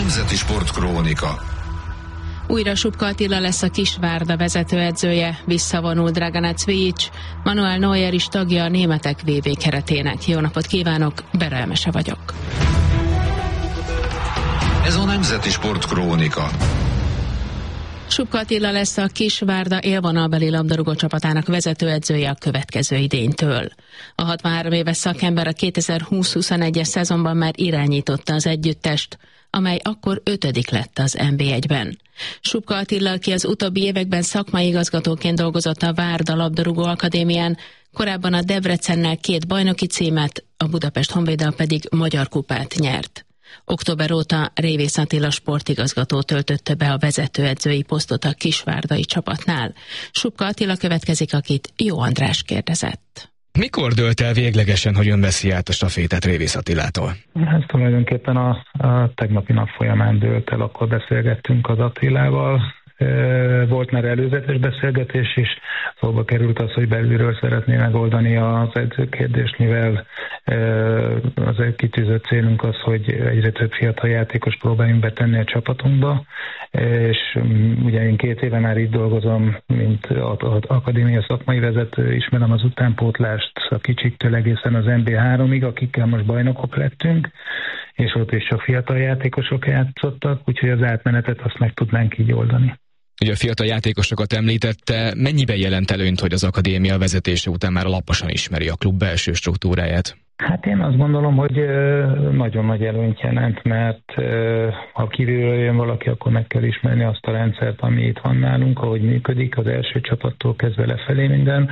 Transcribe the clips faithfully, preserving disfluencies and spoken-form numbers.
Nemzeti Sportkrónika. Újra Subka Attila lesz a Kisvárda vezetőedzője, visszavonul Dragan Cvijics, Manuel Neuer is tagja a németek vé vé keretének. Jó napot kívánok, Bera Emese vagyok. Ez a Nemzeti Sportkrónika. Subka Attila lesz a Kisvárda élvonalbeli labdarúgó csapatának vezetőedzője a következő idénytől. A hatvanhárom éves szakember a kétezer-húsz-huszonegyes szezonban már irányította az együttest, amely akkor ötödik lett az en bé egyben. Subka Attila, aki az utóbbi években szakmai igazgatóként dolgozott a Várda labdarúgó akadémián, korábban a Debrecennel két bajnoki címet, a Budapest Honvéddal pedig magyar kupát nyert. Október óta Révész Attila sportigazgató töltötte be a vezetőedzői posztot a kisvárdai csapatnál. Subka Attila következik, akit Jó András kérdezett. Mikor dőlt el véglegesen, hogy ön veszi át a stafétát Révész Attilától? Ez tulajdonképpen a, a tegnapi nap folyamán dőlt el, akkor beszélgettünk az Attilával. Volt már előzetes beszélgetés is, szóba került az, hogy belülről szeretné megoldani az edzőkérdést, mivel az egy kitűzött célunk az, hogy egyre több fiatal játékos próbáljunk betenni a csapatunkba, és ugye én két éve már itt dolgozom, mint az akadémia szakmai vezető, ismerem az utánpótlást a kicsiktől egészen az en bé háromig, akikkel most bajnokok lettünk, és ott is csak fiatal játékosok játszottak, úgyhogy az átmenetet azt meg tudnánk így oldani. Ugye a fiatal játékosokat említette, mennyiben jelent előnyt, hogy az akadémia vezetése után már alaposan ismeri a klub belső struktúráját? Hát én azt gondolom, hogy nagyon nagy előnyt jelent, mert ha kívülről jön valaki, akkor meg kell ismerni azt a rendszert, ami itt van nálunk, ahogy működik, az első csapattól kezdve lefelé minden.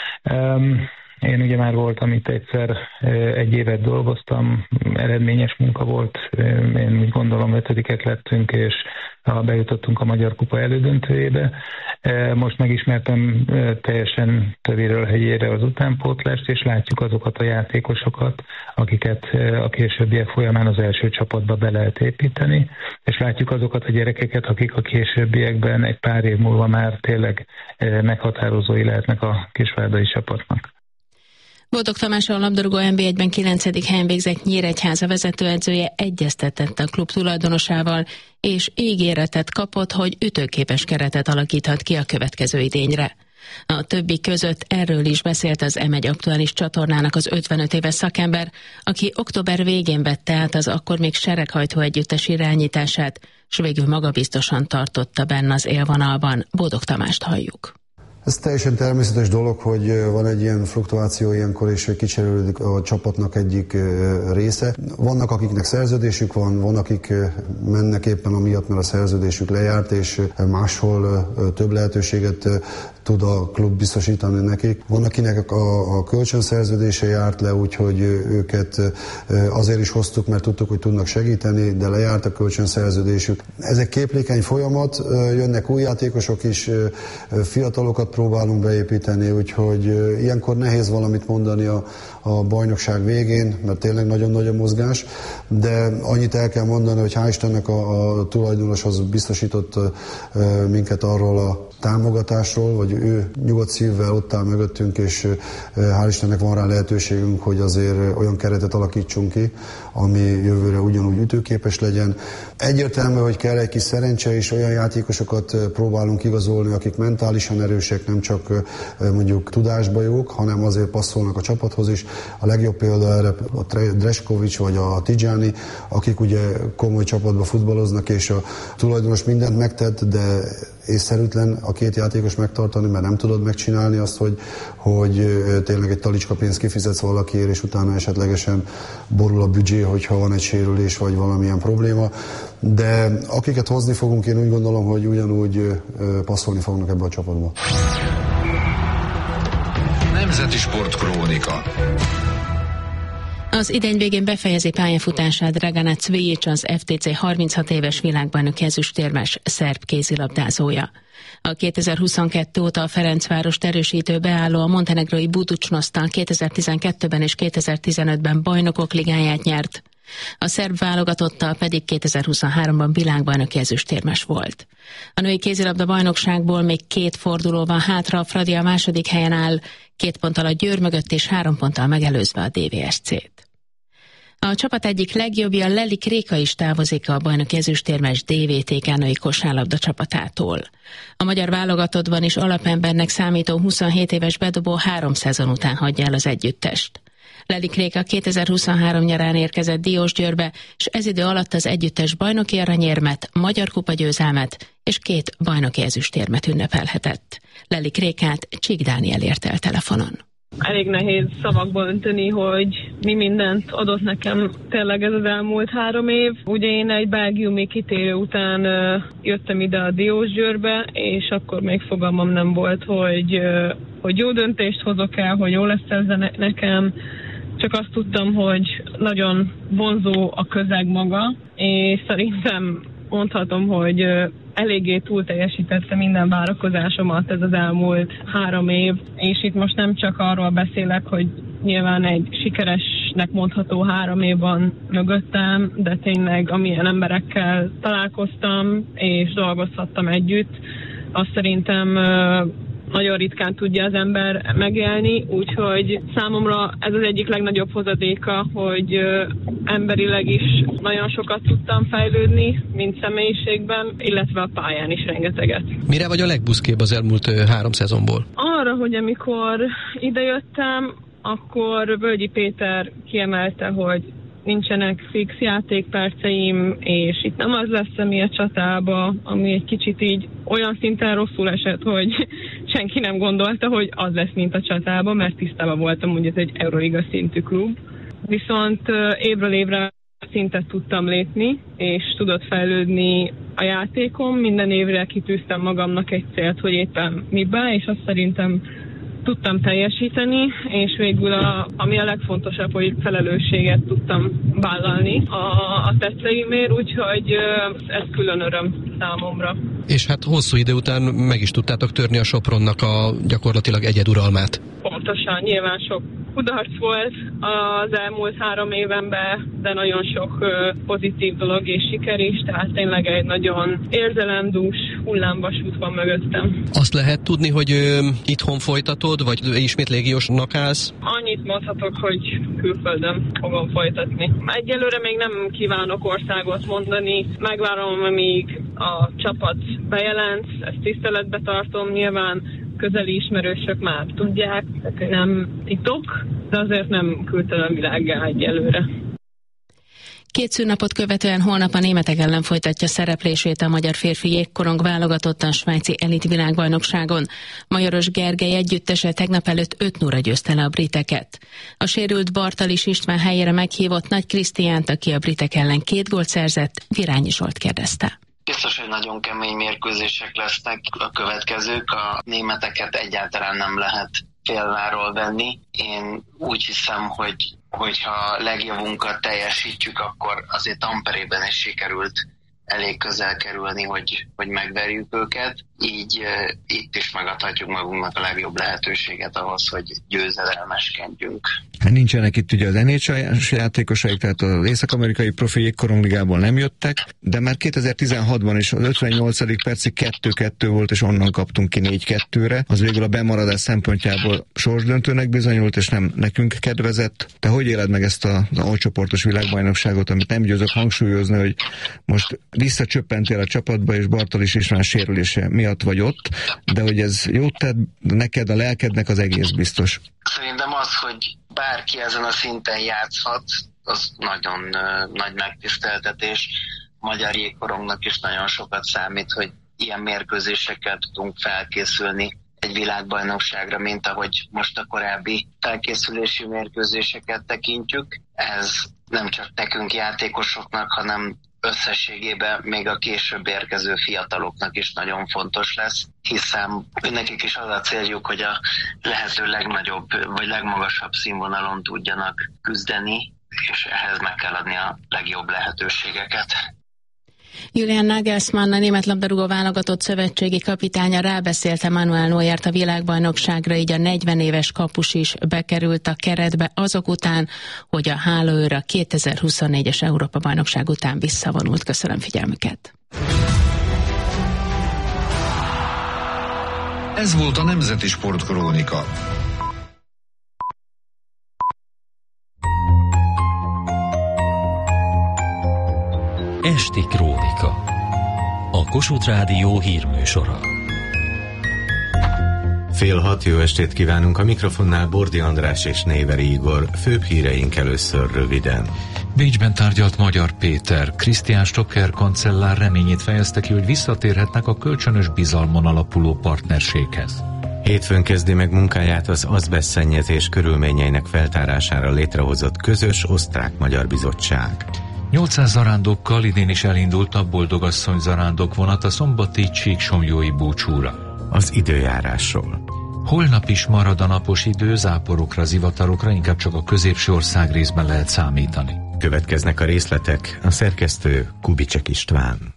Én ugye már voltam itt egyszer, egy évet dolgoztam, eredményes munka volt, én úgy gondolom ötödikek lettünk, és bejutottunk a Magyar Kupa elődöntőjébe. Most megismertem teljesen tövéről helyére az utánpótlást, és látjuk azokat a játékosokat, akiket a későbbiek folyamán az első csapatba be lehet építeni, és látjuk azokat a gyerekeket, akik a későbbiekben egy pár év múlva már tényleg meghatározói lehetnek a kisvárdai csapatnak. Boldog Tamás, a labdarúgó en bé egyben kilencedik helyen végzett Nyíregyháza vezetőedzője egyeztetett a klub tulajdonosával, és ígéretet kapott, hogy ütőképes keretet alakíthat ki a következő idényre. A többi között erről is beszélt az em egy aktuális csatornának az ötvenöt éves szakember, aki október végén vette át az akkor még sereghajtó együttes irányítását, s végül magabiztosan tartotta benne az élvonalban. Boldog Tamást halljuk. Ez teljesen természetes dolog, hogy van egy ilyen fluktuáció ilyenkor, és kicserélődik a csapatnak egyik része. Vannak, akiknek szerződésük van, van, akik mennek éppen amiatt, mert a szerződésük lejárt, és máshol több lehetőséget tud a klub biztosítani nekik. Van, akinek a, a kölcsönszerződése járt le, úgyhogy őket azért is hoztuk, mert tudtuk, hogy tudnak segíteni, de lejárt a kölcsönszerződésük. Ez egy képlékeny folyamat, jönnek új játékosok is, fiatalokat próbálunk beépíteni, úgyhogy ilyenkor nehéz valamit mondani a, a bajnokság végén, mert tényleg nagyon nagy a mozgás, de annyit el kell mondani, hogy hál' Istennek a, a tulajdonos az biztosított minket arról a támogatásról, vagy ő nyugodt szívvel ott áll mögöttünk, és hál' Istennek van rá lehetőségünk, hogy azért olyan keretet alakítsunk ki, ami jövőre ugyanúgy ütőképes legyen. Egyértelmű, hogy kell egy kis szerencse, és olyan játékosokat próbálunk igazolni, akik mentálisan erősek, nem csak mondjuk tudásba jók, hanem azért passzolnak a csapathoz is. A legjobb példa erre a Dreskovics vagy a Tijani, akik ugye komoly csapatba futballoznak, és a tulajdonos mindent megtett, de észszerűtlen a két játékos megtartani, mert nem tudod megcsinálni azt, hogy, hogy tényleg egy talicska pénzt kifizetsz valakiért, és utána esetlegesen borul a büdzsé, hogyha van egy sérülés, vagy valamilyen probléma. De akiket hozni fogunk, én úgy gondolom, hogy ugyanúgy passzolni fognak ebbe a csapatba. Nemzeti Sportkrónika. Az idény végén befejezi pályafutását Dragan Cvijics, az ef té cé harminchat éves világbajnok ezüstérmes szerb kézilabdázója. A kétezer-huszonkettő óta a Ferencvárost erősítő beálló a montenegrói Budućnosztal kétezer-tizenkettőben és kétezer-tizenötben bajnokok ligáját nyert. A szerb válogatottal pedig kétezer-huszonháromban világbajnoki ezüstérmes volt. A női kézilabda bajnokságból még két forduló van hátra, a Fradi a második helyen áll, két ponttal a Győr mögött és három ponttal megelőzve a dé vé es cét. A csapat egyik legjobbja, Lelik Réka is távozik a bajnoki ezüstérmes dé vé té kánoi kosárlabda csapatától. A magyar válogatottban is alapembernek számító huszonhét éves bedobó három szezon után hagyja el az együttest. Lelik Réka kétezer-huszonhárom nyarán érkezett Diósgyőrbe, és ez idő alatt az együttes bajnoki aranyérmet, magyar kupa győzelmet és két bajnoki ezüstérmet ünnepelhetett. Lelik Rékát Csík Dániel érte el telefonon. Elég nehéz szavakba önteni, hogy mi mindent adott nekem tényleg ez az elmúlt három év. Ugye én egy belgiumi kitérő után uh, jöttem ide a Diósgyőrbe, és akkor még fogalmam nem volt, hogy, uh, hogy jó döntést hozok el, hogy jó lesz ez ne- nekem. Csak azt tudtam, hogy nagyon vonzó a közeg maga, és szerintem mondhatom, hogy uh, eléggé túl teljesítette minden várakozásomat ez az elmúlt három év, és itt most nem csak arról beszélek, hogy nyilván egy sikeresnek mondható három év van mögöttem, de tényleg amilyen emberekkel találkoztam és dolgozhattam együtt, azt szerintem nagyon ritkán tudja az ember megélni, úgyhogy számomra ez az egyik legnagyobb hozadéka, hogy emberileg is nagyon sokat tudtam fejlődni, mint személyiségben, illetve a pályán is rengeteget. Mire vagy a legbuszkébb az elmúlt három szezonból? Arra, hogy amikor idejöttem, akkor Völgyi Péter kiemelte, hogy nincsenek fix játékperceim, és itt nem az lesz, ami a csatába, ami egy kicsit így olyan szinten rosszul esett, hogy senki nem gondolta, hogy az lesz, mint a csatába, mert tisztában voltam, hogy ez egy Euroliga szintű klub. Viszont évről évre szintet tudtam lépni, és tudott fejlődni a játékom. Minden évre kitűztem magamnak egy célt, hogy éppen miben, és azt szerintem tudtam teljesíteni, és végül a, ami a legfontosabb, hogy felelősséget tudtam vállalni a, a tetteimért, úgyhogy ez külön öröm számomra. És hát hosszú idő után meg is tudtátok törni a Sopronnak a gyakorlatilag egyeduralmát. Pontosan, nyilván sok kudarc volt az elmúlt három évenben, de nagyon sok pozitív dolog és siker is, tehát tényleg egy nagyon érzelemdús hullámvasút van mögöttem. Azt lehet tudni, hogy ö, itthon folytatod, vagy ismét légiósnak állsz? Annyit mondhatok, hogy külföldön fogom folytatni. Egyelőre még nem kívánok országot mondani, megvárom, amíg a csapat bejelent, ezt tiszteletbe tartom, nyilván közeli ismerősök már tudják, tehát nem titok, de azért nem küldtem a világgá egyelőre. Két szünnapot követően holnap a németek ellen folytatja szereplését a magyar férfi jégkorong válogatottan a svájci elit világbajnokságon. Majoros Gergely együttese tegnap előtt öt nulla győzte le a briteket. A sérült Bartalis István helyére meghívott Nagy Krisztiánt, aki a britek ellen két gólt szerzett, Virányi Zsolt kérdezte. Biztos, hogy nagyon kemény mérkőzések lesznek a következők, a németeket egyáltalán nem lehet félváról venni. Én úgy hiszem, hogy hogyha legjavunkat teljesítjük, akkor azért Tamperében is sikerült elég közel kerülni, hogy, hogy megverjük őket. Így e, itt is megadhatjuk magunknak a legjobb lehetőséget ahhoz, hogy győzedelmeskedjünk. Hát nincsenek itt ugye az en há el-es játékosaik, tehát az észak-amerikai profi jégkorongligából nem jöttek, de már kétezer-tizenhatban is az ötvennyolcadik percig kettő kettő volt, és onnan kaptunk ki négy kettőre. Az végül a bemaradás szempontjából sorsdöntőnek bizonyult, és nem nekünk kedvezett. Te hogy éled meg ezt az alcsoportos világbajnokságot, amit nem győzök hangsúlyozni, hogy most visszacsöppentél a csapatba, és Bartalis István sérülése miatt vagy ott, de hogy ez jót tett neked, a lelkednek, az egész biztos. Szerintem az, hogy bárki ezen a szinten játszhat, az nagyon uh, nagy megtiszteltetés. A magyar jégkorongnak is nagyon sokat számít, hogy ilyen mérkőzésekkel tudunk felkészülni egy világbajnokságra, mint ahogy most a korábbi felkészülési mérkőzéseket tekintjük. Ez nem csak nekünk játékosoknak, hanem összességében még a később érkező fiataloknak is nagyon fontos lesz, hiszen nekik is az a céljuk, hogy a lehető legnagyobb vagy legmagasabb színvonalon tudjanak küzdeni, és ehhez meg kell adni a legjobb lehetőségeket. Julian Nagelsmann, a német labdarúgó válogatott szövetségi kapitánya rábeszélte Manuel Neuert a világbajnokságra, így a negyven éves kapus is bekerült a keretbe azok után, hogy a hálóőr a kétezer-huszonnégyes Európa-bajnokság után visszavonult. Köszönöm figyelmüket! Ez volt a Nemzeti Sportkrónika. Esti Krónika. A Kossuth Rádió hírműsora. Fél hat, jó estét kívánunk, a mikrofonnál Bordi András és Néveri Igor. Főbb híreink először röviden. Bécsben tárgyalt Magyar Péter. Christian Stocker kancellár reményét fejezte ki, hogy visszatérhetnek a kölcsönös bizalmon alapuló partnerséghez. Hétfőn kezdi meg munkáját az azbesztszennyezés körülményeinek feltárására létrehozott közös osztrák-magyar bizottság. nyolcszáz zarándokkal idén is elindult a Boldogasszony zarándok vonat a szombati csíksomlyói búcsúra. Az időjárásról. Holnap is marad a napos idő, záporokra, zivatarokra, inkább csak a középső ország részben lehet számítani. Következnek a részletek, a szerkesztő Kubicsek István.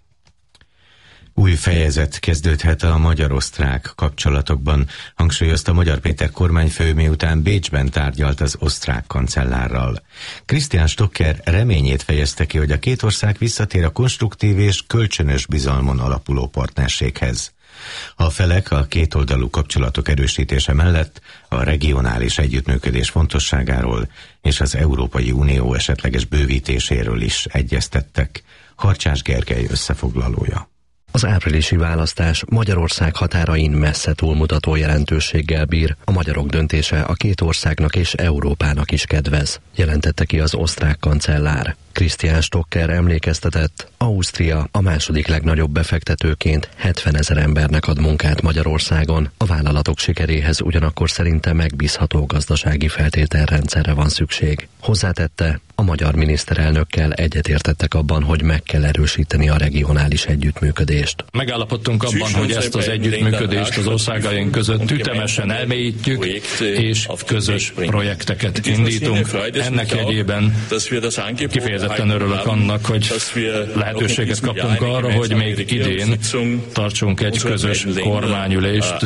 Új fejezet kezdődhet a magyar-osztrák kapcsolatokban, hangsúlyozta Magyar Péter kormányfő, miután Bécsben tárgyalt az osztrák kancellárral. Christian Stocker reményét fejezte ki, hogy a két ország visszatér a konstruktív és kölcsönös bizalmon alapuló partnerséghez. A felek a kétoldalú kapcsolatok erősítése mellett a regionális együttműködés fontosságáról és az Európai Unió esetleges bővítéséről is egyeztettek. Harcsás Gergely összefoglalója. Az áprilisi választás Magyarország határain messze túlmutató jelentőséggel bír. A magyarok döntése a két országnak és Európának is kedvez, jelentette ki az osztrák kancellár. Christian Stocker emlékeztetett, Ausztria a második legnagyobb befektetőként hetvenezer embernek ad munkát Magyarországon. A vállalatok sikeréhez ugyanakkor szerinte megbízható gazdasági feltételrendszerre van szükség. Hozzátette, a magyar miniszterelnökkel egyetértettek abban, hogy meg kell erősíteni a regionális együttműködést. Megállapodtunk abban, hogy ezt az együttműködést az országaink között ütemesen elmélyítjük, és közös projekteket indítunk. Ennek jegyében kifejezetten örülök annak, hogy lehetőséget kaptunk arra, hogy még idén tartsunk egy közös kormányülést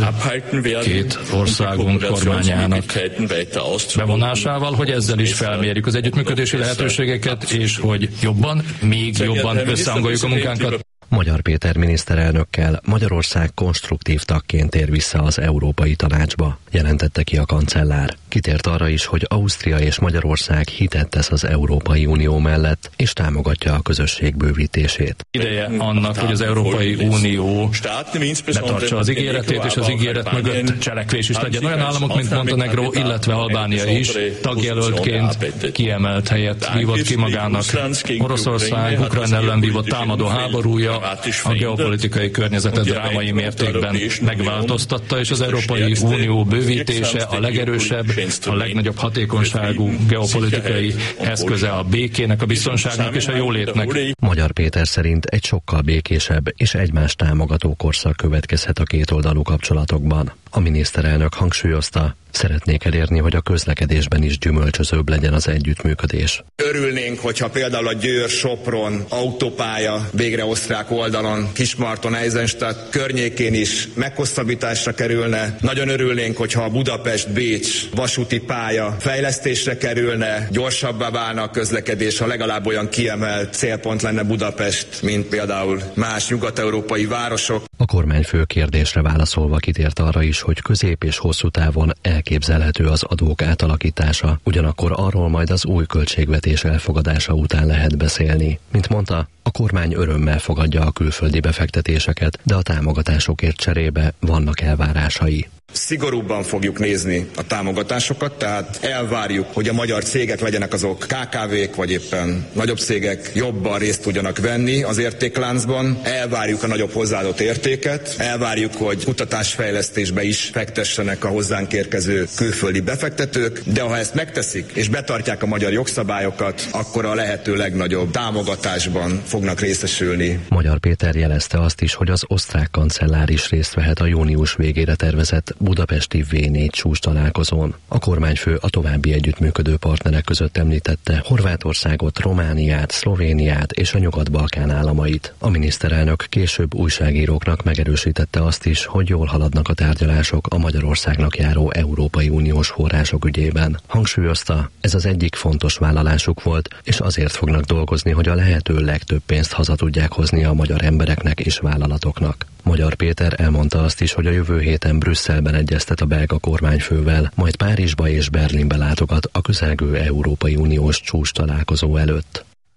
két országunk kormányának bevonásával, hogy ezzel is felmérjük az együttműködési lehetőségeket, és hogy jobban, még jobban összehangoljuk a munkánkat. Magyar Péter miniszterelnökkel Magyarország konstruktív tagként tér vissza az Európai Tanácsba, jelentette ki a kancellár. Kitért arra is, hogy Ausztria és Magyarország hitet tesz az Európai Unió mellett, és támogatja a közösség bővítését. Ideje annak, hogy az Európai Unió betartsa az ígéretét, és az ígéret mögött cselekvés is legyen. Olyan államok, mint Montenegró, illetve Albánia is tagjelöltként kiemelt helyet vívott ki magának. Oroszország Ukrajna ellen vívott támadó háborúja a geopolitikai környezetet drámai mértékben megváltoztatta, és az Európai Unió bővítése a legerősebb, a legnagyobb hatékonyságú geopolitikai eszköze a békének, a biztonságnak és a jólétnek. Magyar Péter szerint egy sokkal békésebb és egymást támogató korszak következhet a kétoldalú kapcsolatokban. A miniszterelnök hangsúlyozta, szeretnék elérni, hogy a közlekedésben is gyümölcsözőbb legyen az együttműködés. Örülnénk, hogyha például a Győr-Sopron autópálya végre osztrák oldalon, Kismarton-Eisenstadt környékén is meghosszabbításra kerülne. Nagyon örülnénk, hogyha a Budapest-Bécs vasúti pálya fejlesztésre kerülne, gyorsabbá válna a közlekedés, ha legalább olyan kiemelt célpont lenne Budapest, mint például más nyugat-európai városok. A kormányfő kérdésre válaszolva kitért arra is, hogy közép és hosszú távon elképzelhető az adók átalakítása, ugyanakkor arról majd az új költségvetés elfogadása után lehet beszélni. Mint mondta, a kormány örömmel fogadja a külföldi befektetéseket, de a támogatásokért cserébe vannak elvárásai. Szigorúbban fogjuk nézni a támogatásokat, tehát elvárjuk, hogy a magyar cégek legyenek azok ká ká vék, vagy éppen nagyobb cégek jobban részt tudjanak venni az értékláncban. Elvárjuk a nagyobb hozzáadott értéket, elvárjuk, hogy kutatásfejlesztésbe is fektessenek a hozzánk érkező külföldi befektetők, de ha ezt megteszik és betartják a magyar jogszabályokat, akkor a lehető legnagyobb támogatásban fognak részesülni. Magyar Péter jelezte azt is, hogy az osztrák kancellár is részt vehet a június végére tervezett budapesti vé négy csúcs találkozón. A kormányfő a további együttműködő partnerek között említette Horvátországot, Romániát, Szlovéniát és a Nyugat-Balkán államait. A miniszterelnök később újságíróknak megerősítette azt is, hogy jól haladnak a tárgyalások a Magyarországnak járó Európai Uniós források ügyében. Hangsúlyozta, ez az egyik fontos vállalásuk volt, és azért fognak dolgozni, hogy a lehető legtöbb pénzt haza tudják hozni a magyar embereknek és vállalatoknak. Magyar Péter elmondta azt is, hogy a jövő héten Brüsszelben egyeztet a belga kormányfővel, majd Párizsba és Berlinbe látogat a közelgő Európai Uniós csúcs találkozó előtt.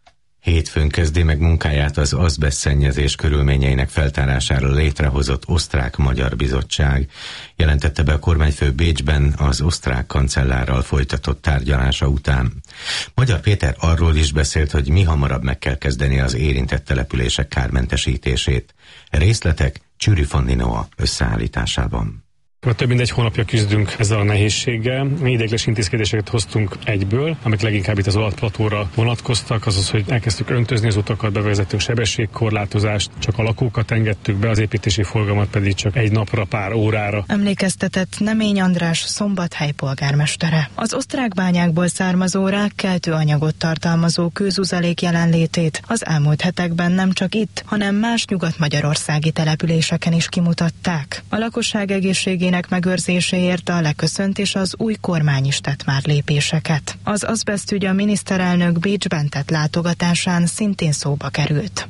Hétfőn kezdi meg munkáját az azbeszt szennyezés körülményeinek feltárására létrehozott osztrák-magyar bizottság. Jelentette be a kormányfő Bécsben az osztrák kancellárral folytatott tárgyalása után. Magyar Péter arról is beszélt, hogy mi hamarabb meg kell kezdeni az érintett települések kármentesítését. Részletek Csüri Fandinoa összeállításában. Több mint egy hónapja küzdünk ezzel a nehézséggel. Mi ideiglenes intézkedéseket hoztunk egyből, amik leginkább itt az alatplatóra vonatkoztak, azaz, hogy elkezdtük öntözni az utakat, bevezettünk sebességkorlátozást, csak a lakókat engedtük be, az építési forgalmat pedig csak egy napra, pár órára. Emlékeztetett Nemény András Szombathely polgármestere. Az osztrák bányákból származó rákkeltő anyagot tartalmazó kőzuzalék jelenlétét az elmúlt hetekben nem csak itt, hanem más nyugat-magyarországi településeken is kimutatták. A lakosság egészségének megőrzéséért a leköszöntés az új kormány is tett már lépéseket. Az azbesztügy a miniszterelnök Bécsben tett látogatásán szintén szóba került.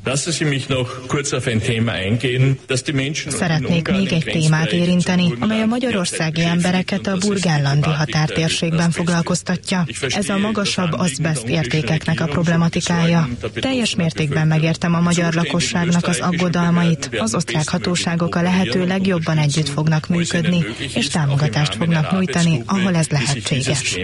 Szeretnék még egy témát érinteni, amely a magyarországi embereket a burgenlandi határtérségben foglalkoztatja. Ez a magasabb azbeszt értékeknek a problematikája. Teljes mértékben megértem a magyar lakosságnak az aggodalmait. Az osztrák hatóságok a lehető legjobban együtt fognak működni, és támogatást fognak nyújtani, ahol ez lehetséges.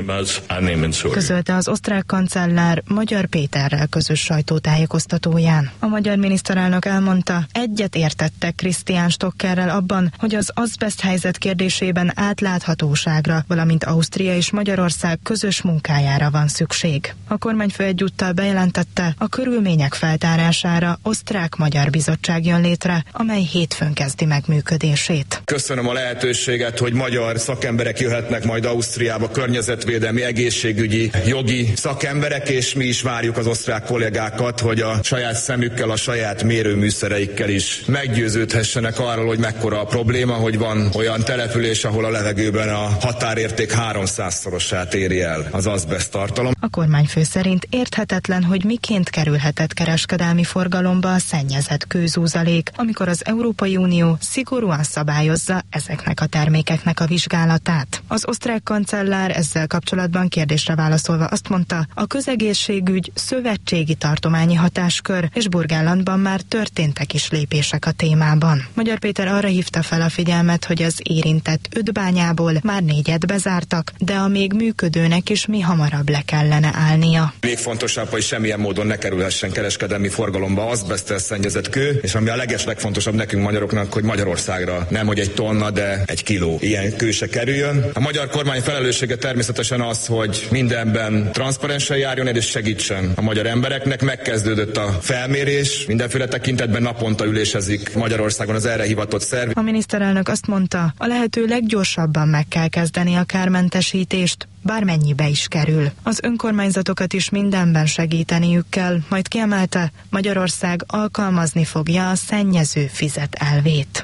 Közölte az osztrák kancellár Magyar Péterrel közös sajtótájékoztatóján. A magyar miniszterelnök elmondta, egyet értettek Christian Stockerrel abban, hogy az azbeszt helyzet kérdésében átláthatóságra, valamint Ausztria és Magyarország közös munkájára van szükség. A kormányfő egyúttal bejelentette, a körülmények feltárására osztrák-magyar bizottság jön létre, amely hétfőn kezdi meg működését. Köszönöm a lehetőséget, hogy magyar szakemberek jöhetnek majd Ausztriába, környezetvédelmi, egészségügyi, jogi szakemberek, és mi is várjuk az osztrák kollégákat, hogy a saját szemükkel, a saját mérőműszereikkel is meggyőződhessenek arról, hogy mekkora a probléma, hogy van olyan település, ahol a levegőben a határérték háromszázszorosát éri el az azbeszt tartalom. A kormányfő szerint érthetetlen, hogy miként kerülhetett kereskedelmi forgalomba a szennyezett kőzúzalék, amikor az Európai Unió szigorúan szabályozza ezeknek a termékeknek a vizsgálatát. Az osztrák kancellár ezzel kapcsolatban kérdésre válaszolva azt mondta, a közegészségügy szövetségi tartományi hatáskör, és Burgenlandban már történtek is lépések a témában. Magyar Péter arra hívta fel a figyelmet, hogy az érintett öt bányából már négyet bezártak, de a még működőnek is mi hamarabb le kellene állnia. Még fontosabb, hogy semmilyen módon ne kerülhessen kereskedelmi forgalomba azbeszttel szennyezett kő, és ami a legeslegfontosabb nekünk magyaroknak, hogy Magyarországra nem hogy egy tonna, de egy kiló ilyen kő se kerüljön. A magyar kormány felelőssége természetesen az, hogy mindenben transzparensen járjon és segítsen a magyar embereknek. Megkezdődött a felmérés, mindenféle tekintetben naponta ülésezik Magyarországon az erre hivatott szerv. A miniszterelnök azt mondta, a lehető leggyorsabban meg kell kezdeni a kármentesítést, bármennyibe is kerül. Az önkormányzatokat is mindenben segíteniük kell, majd kiemelte, Magyarország alkalmazni fogja a szennyező fizet elvét.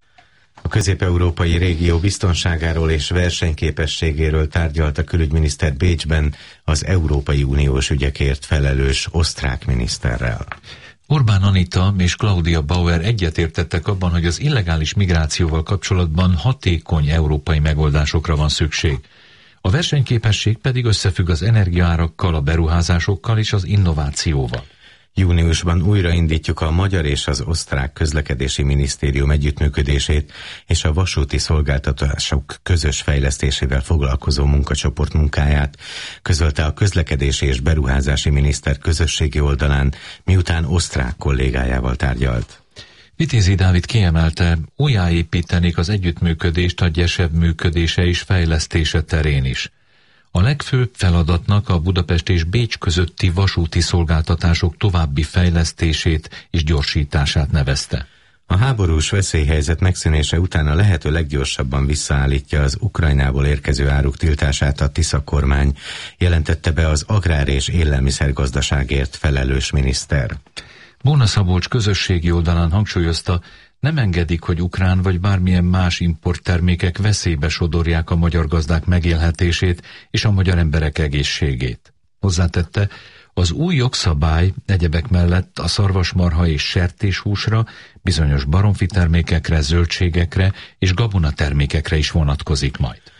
A közép-európai régió biztonságáról és versenyképességéről tárgyalt a külügyminiszter Bécsben az Európai Uniós ügyekért felelős osztrák miniszterrel. Orbán Anita és Claudia Bauer egyetértettek abban, hogy az illegális migrációval kapcsolatban hatékony európai megoldásokra van szükség. A versenyképesség pedig összefügg az energiaárakkal, a beruházásokkal és az innovációval. Júniusban újraindítjuk a magyar és az osztrák közlekedési minisztérium együttműködését és a vasúti szolgáltatások közös fejlesztésével foglalkozó munkacsoport munkáját, közölte a közlekedési és beruházási miniszter közösségi oldalán, miután osztrák kollégájával tárgyalt. Vitézi Dávid kiemelte, újjáépítenék az együttműködést a gyesebb működése és fejlesztése terén is. A legfőbb feladatnak a Budapest és Bécs közötti vasúti szolgáltatások további fejlesztését és gyorsítását nevezte. A háborús veszélyhelyzet megszűnése után a lehető leggyorsabban visszaállítja az Ukrajnából érkező áruk tiltását a Tisza kormány, jelentette be az agrár- és élelmiszergazdaságért felelős miniszter. Bóna Szabolcs közösségi oldalán hangsúlyozta, nem engedik, hogy ukrán vagy bármilyen más importtermékek veszélybe sodorják a magyar gazdák megélhetését és a magyar emberek egészségét. Hozzátette, az új jogszabály egyebek mellett a szarvasmarha és sertéshúsra, bizonyos baromfi termékekre, zöldségekre és gabonatermékekre is vonatkozik majd.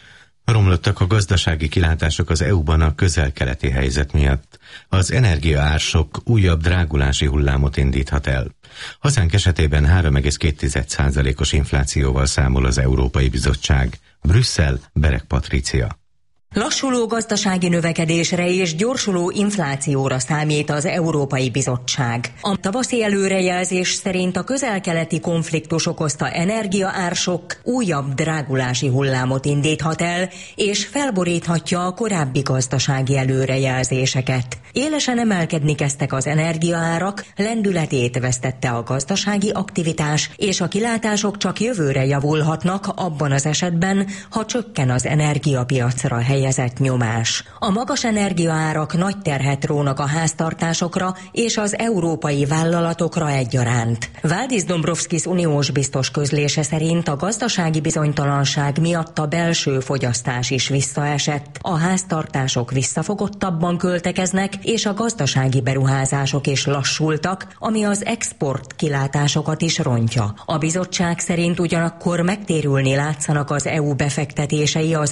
Romlottak a gazdasági kilátások az é u-ban a közel-keleti helyzet miatt. Az energiaársok újabb drágulási hullámot indíthat el. Hazánk esetében három egész két százalékos inflációval számol az Európai Bizottság. Brüsszel, Berek Patricia. Lassuló gazdasági növekedésre és gyorsuló inflációra számít az Európai Bizottság. A tavaszi előrejelzés szerint a közel-keleti konfliktus okozta energiaársok újabb drágulási hullámot indíthat el, és felboríthatja a korábbi gazdasági előrejelzéseket. Élesen emelkedni kezdtek az energiaárak, lendületét vesztette a gazdasági aktivitás, és a kilátások csak jövőre javulhatnak abban az esetben, ha csökken az energiapiacra helyezett nyomás. A magas energiaárak nagy terhet rónak a háztartásokra és az európai vállalatokra egyaránt. Valdis Dombrovskis uniós biztos közlése szerint a gazdasági bizonytalanság miatt a belső fogyasztás is visszaesett, a háztartások visszafogottabban költekeznek, és a gazdasági beruházások is lassultak, ami az export kilátásokat is rontja. A bizottság szerint ugyanakkor megtérülni látszanak az é u befektetései az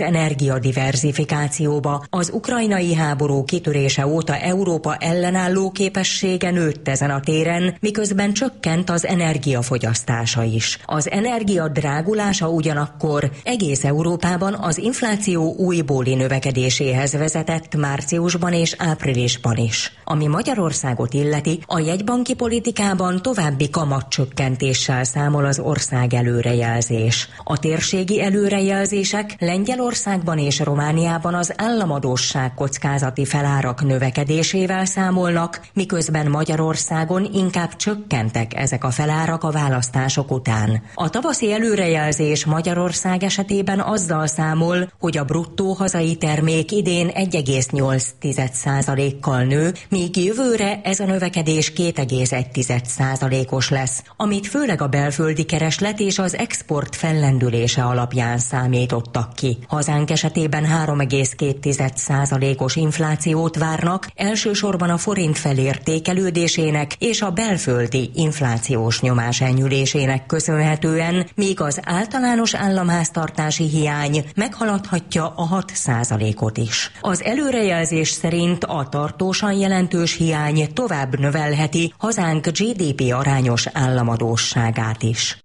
energiadiverzifikációba. Az ukrajnai háború kitörése óta Európa ellenálló képessége nőtt ezen a téren, miközben csökkent az energiafogyasztása is. Az energia drágulása ugyanakkor egész Európában az infláció újbóli növekedéséhez vezetett márciusban és áprilisban is. Ami Magyarországot illeti, a jegybanki politikában további kamatcsökkentéssel számol az ország előrejelzés. A térségi előrejelzések Lengyelországban és Romániában az államadósság kockázati felárak növekedésével számolnak, miközben Magyarországon inkább csökkentek ezek a felárak a választások után. A tavaszi előrejelzés Magyarország esetében azzal számol, hogy a bruttó hazai termék idén egy egész nyolc százalékkal nő, míg jövőre ez a növekedés két egész egy százalékos lesz, amit főleg a belföldi kereslet és az export fellendülése alapján számítottak ki. Hazánk esetében három egész két százalékos inflációt várnak, elsősorban a forint felértékelődésének és a belföldi inflációs nyomás enyhülésének köszönhetően, míg az általános államháztartási hiány meghaladhatja a hat százalékot is. Az előrejelzés szerint a tartósan jelentős hiány tovább növelheti hazánk gé dé pé arányos államadósságát is.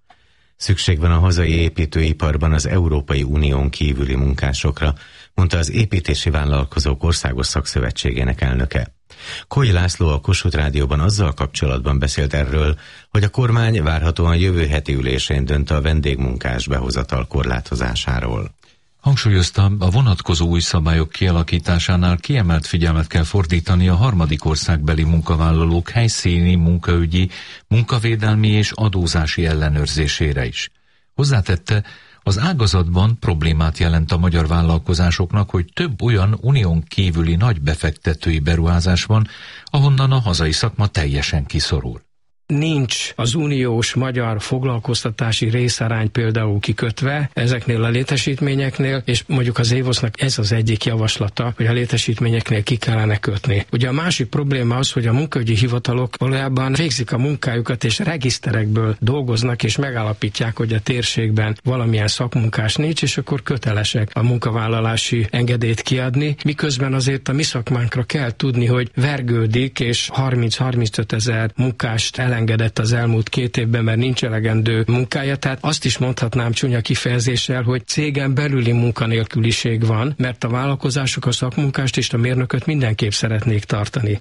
Szükség van a hazai építőiparban az Európai Unión kívüli munkásokra, mondta az Építési Vállalkozók Országos Szakszövetségének elnöke. Koly László a Kossuth Rádióban azzal kapcsolatban beszélt erről, hogy a kormány várhatóan jövő heti ülésén dönt a vendégmunkás behozatal korlátozásáról. Hangsúlyozta, a vonatkozó új szabályok kialakításánál kiemelt figyelmet kell fordítani a harmadik országbeli munkavállalók helyszíni, munkaügyi, munkavédelmi és adózási ellenőrzésére is. Hozzátette, az ágazatban problémát jelent a magyar vállalkozásoknak, hogy több olyan unión kívüli nagy befektetői beruházás van, ahonnan a hazai szakma teljesen kiszorul. Nincs az uniós magyar foglalkoztatási részarány például kikötve ezeknél a létesítményeknél, és mondjuk az évosznak ez az egyik javaslata, hogy a létesítményeknél ki kellene kötni. Ugye a másik probléma az, hogy a munkaügyi hivatalok valójában végzik a munkájukat, és regiszterekből dolgoznak, és megállapítják, hogy a térségben valamilyen szakmunkás nincs, és akkor kötelesek a munkavállalási engedélyt kiadni, miközben azért a mi szakmánkra kell tudni, hogy vergődik, és harminc-harmincöt ezer munkást ellen engedett az elmúlt két évben, mert nincs elegendő munkája, tehát azt is mondhatnám csúnya kifejezéssel, hogy cégen belüli munkanélküliség van, mert a vállalkozások a szakmunkást és a mérnököt mindenképp szeretnék tartani.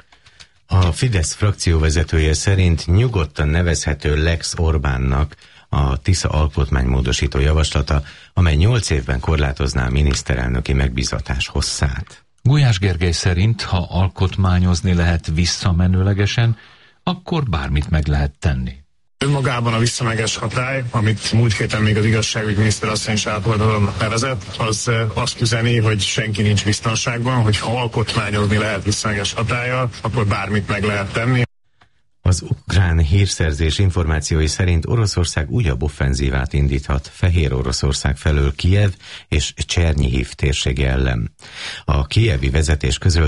A Fidesz frakcióvezetője szerint nyugodtan nevezhető Lex Orbánnak a Tisza alkotmánymódosító javaslata, amely nyolc évben korlátozná a miniszterelnöki megbízatás hosszát. Gulyás Gergely szerint, ha alkotmányozni lehet visszamenőlegesen, akkor bármit meg lehet tenni. Önmagában a visszamenőleges hatály, amit múlt héten még az igazságügyminiszter asszony is átoldalon nevezett, az azt üzeni, hogy senki nincs biztonságban, hogy ha alkotmányozni lehet visszamenőleges hatállyal, akkor bármit meg lehet tenni. Az ukrán hírszerzés információi szerint Oroszország újabb offenzívát indíthat Fehér Oroszország felől Kijev és Csernyihiv térsége ellen. A kijevi vezetés közölte,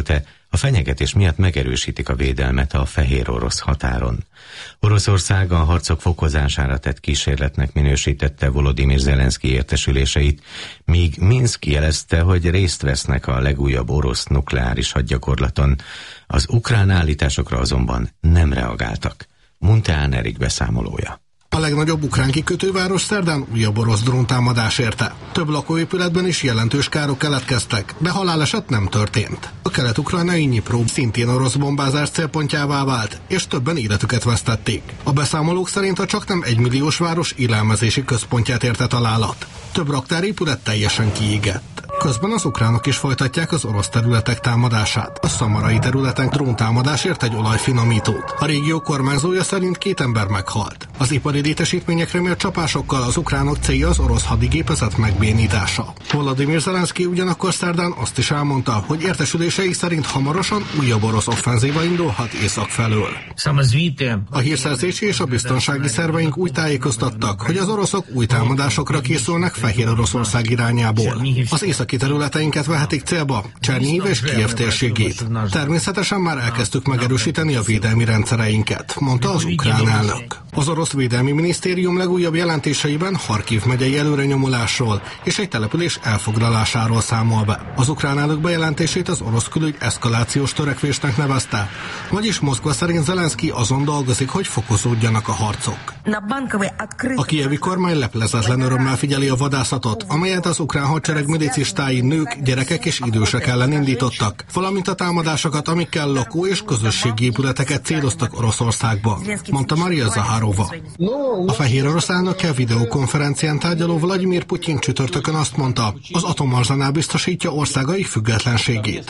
A fenyegetés miatt megerősítik a védelmet a fehér orosz határon. Oroszország a harcok fokozására tett kísérletnek minősítette Volodymyr Zelenszky értesüléseit, míg Minszk jelezte, hogy részt vesznek a legújabb orosz nukleáris hadgyakorlaton. Az ukrán állításokra azonban nem reagáltak. Munteán Erik beszámolója. A legnagyobb ukrán kikötőváros szerdán újabb orosz dróntámadás érte. Több lakóépületben is jelentős károk keletkeztek, de haláleset nem történt. A kelet-ukrajnai Dnyipró szintén orosz bombázás célpontjává vált, és többen életüket vesztették. A beszámolók szerint a csaknem egymilliós város élelmezési központját érte találat. Több raktárépület teljesen kiégett. Közben az ukránok is folytatják az orosz területek támadását. A szamarai területen dróntámadás ért egy olajfinomítót. A régió kormányzója szerint két ember meghalt. Az ipari létesítményekre mért csapásokkal az ukránok célja az orosz hadigépezet megbénítása. Volodymyr Zelenszky ugyanakkor szerdán azt is elmondta, hogy értesülései szerint hamarosan újabb orosz offenzíva indulhat észak felől. A hírszerzési és a biztonsági szerveink úgy tájékoztattak, hogy az oroszok új támadásokra készülnek Fehér Oroszország irányából. Az északi területeinket vehetik célba, Csernihiv és Kijev térségét. Természetesen már elkezdtük megerősíteni a védelmi rendszereinket, mondta az ukrán elnök. Az orosz védelmi minisztérium legújabb jelentéseiben Harkiv megyei előrenyomulásról és egy település elfoglalásáról számol be. Az ukrán elnök bejelentését az orosz külügy eszkalációs törekvésnek nevezte, vagyis Moszkva szerint Zelenszky azon dolgozik, hogy fokozódjanak a harcok. A kijevi kormány leplezetlen örömmel figyeli a vadászatot, amelyet az ukrán hadsereg milicistái nők, gyerekek és idősek ellen indítottak, valamint a támadásokat, amikkel lakó- és közösségi épületeket céloztak Oroszországban, mondta Maria Zaharova. A fehér orosz elnökkel videokonferencián tárgyaló Vladimir Putyin csütörtökön azt mondta, az atomarzenál biztosítja országaik függetlenségét.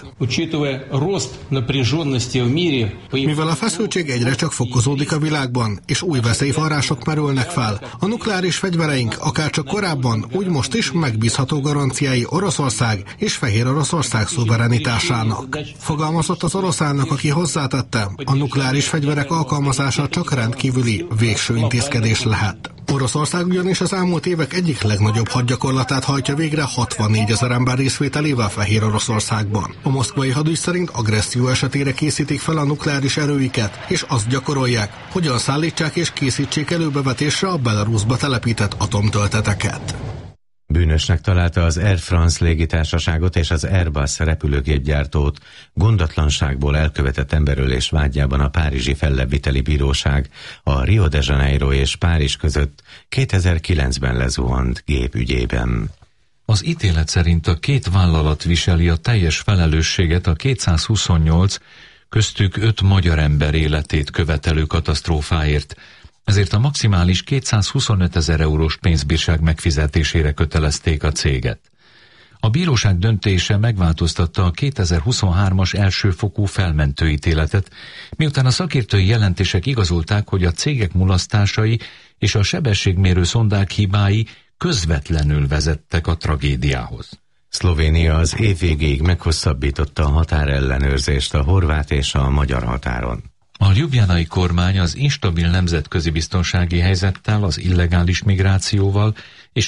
Mivel a feszültség egyre csak fokozódik a világban, és új veszélyforrások merülnek fel, a nukleáris fegyvereink akárcsak korábban, úgy most is megbízható garanciái Oroszország és Fehér Oroszország szuverenitásának. Fogalmazott az orosz elnök, aki hozzátette, a nukleáris fegyverek alkalmazása csak rendkívüli, végső intézkedés lehet. Oroszország ugyanis az elmúlt évek egyik legnagyobb hadgyakorlatát hajtja végre hatvannégy ezer ember részvételével Fehér Oroszországban. A moszkvai hadügy szerint agresszió esetére készítik fel a nukleáris erőiket, és azt gyakorolják, hogyan szállítsák és készítsék előbevetésre a Belarusba telepített atomtölteteket. Bűnösnek találta az Air France légitársaságot és az Airbus repülőgépgyártót gondatlanságból elkövetett emberölés vágyában a párizsi fellebbviteli bíróság a Rio de Janeiro és Párizs között kétezer-kilencben lezuhant gép ügyében. Az ítélet szerint a két vállalat viseli a teljes felelősséget a kétszázhuszonnyolc, köztük öt magyar ember életét követelő katasztrófáért, ezért a maximális kétszázhuszonöt ezer eurós pénzbírság megfizetésére kötelezték a céget. A bíróság döntése megváltoztatta a kétezer-huszonhármas elsőfokú felmentőítéletet, miután a szakértői jelentések igazolták, hogy a cégek mulasztásai és a sebességmérő szondák hibái közvetlenül vezettek a tragédiához. Szlovénia az év végéig meghosszabbította a határellenőrzést a horvát és a magyar határon. A ljubljanai kormány az instabil nemzetközi biztonsági helyzettel, az illegális migrációval és